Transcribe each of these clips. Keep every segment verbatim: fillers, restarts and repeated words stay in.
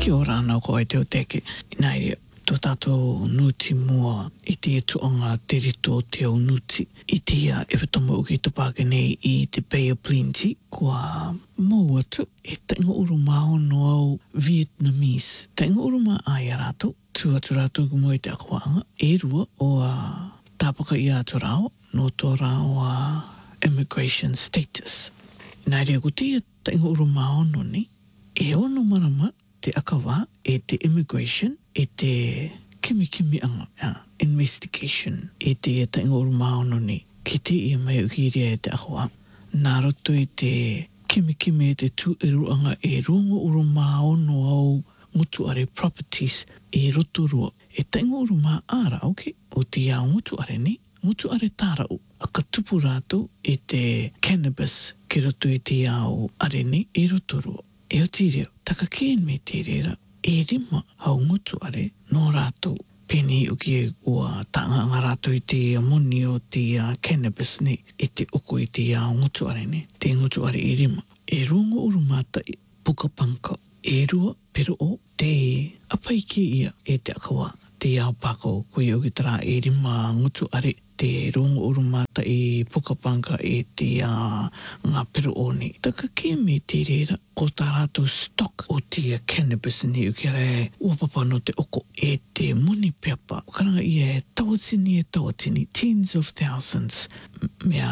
Kia ora ana ko e te o teke. Nai rea, tō tātou nuti mua i te tuanga te rito o te au nuti. I te ia e whatomo o ki topake nei i te Bay of Plenty, kua mau atu e tainga uru maono au Vietnamese. Tainga uru ma ai a rātou, tu atu rātou ku mo i te akuanga, e rua o a tāpaka i atu rao, no tō rao a immigration status. Nai rea ko te ia tainga uru maono ni, e ono marama te akawa e te immigration, e te kimi kimi anga, uh, investigation, e te e tainga uru maono ni, ki te ia mai ukiria e te akawa. Nā roto e te kimi kimi e te tu e ruanga e rongo uru maono au ngutu are properties e roto rua. E tainga uru ma ara auke o te ia ngutu are ni, ngutu are tārau, a ka tupu rātou e te cannabis ki roto e te iau are ni e roto rua. E o tīreo, taka kēn me te rera, e rima hau ngutu are no rātou peni uki e ua tānganga rātou i te moni o te uh, cannabis ne, e te oko i te uh, ngutu are ne, te ngutu are e rima. E rongo urumata i pukapanka, e rua pero o te apaiki ia e te akawa, te iau pako kui o ki tara e rima ngutu are te rongo urumata i pukapanka e te uh, ngā pero o ne. Taka ke me te rera, ko tā rātou stock o te cannabis ni uki re uapapa no te oko e te muni peapa. Karanga ia e tawatini e tawatini, tens of thousands mea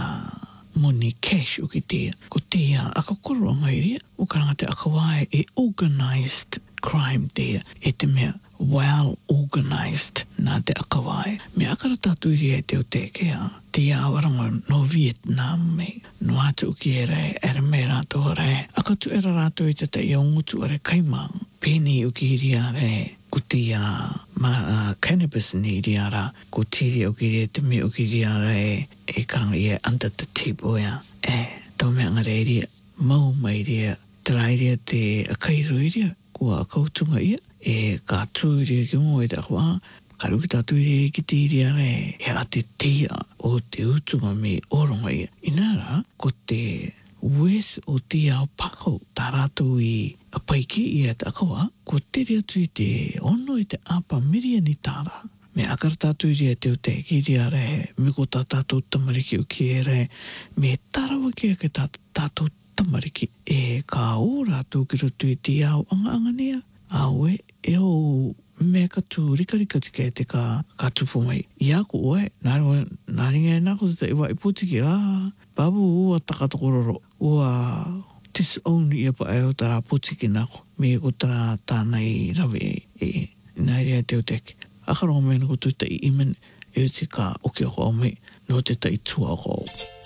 muni cash uki te. Ko te uh, akakoro ngai rea, o karanga te akawae e organised crime te e te mea well organised nā te akawae. Me akara tātou rea e te o te kea, te awaranga no Vietnam me, no atu uki e rei, ere me rātou rei, akatu era rātou i te te iau ngutu are kaimang, pēni uki rea rei, ko te uh, ma, uh, cannabis ni rea ra, ko te rea uki rea te me uki rea rei, e karanga ia under the table ia, e, tau mea ngare rea, mau mai rea, te rai rea te akairu rea, kua akautunga ia, e ka tū rea ki mo e te akua, ka ruki tātou rea ki te rea re, e a te tea o te utunga me oronga ia. Inara, ko te worth o te au pako, tā rātou i apaiki i e te akua, ko te rea tu i te ono i te apa miria ni tāra. Me akara tātou rea te o te ki rea re, me ko tā tātou tamariki uki e re, me tarawa kia ke tā tātou tamariki, e ka o rātou ki roto i te au anga anga nea, awe, e o mea katu rikarika tika e te ka, ka tupu mai. Ia ko oe, nāringa, nāringa e nāko te iwa i putiki, ah, babu ua takatokororo, ua disown ia pa e o tara putiki nāko, me ko tara tānei rawe e, nai rea te o teke. Akaronga mea nako tu te i imen, e o te ka oki o ko me, no te tai tua o ko.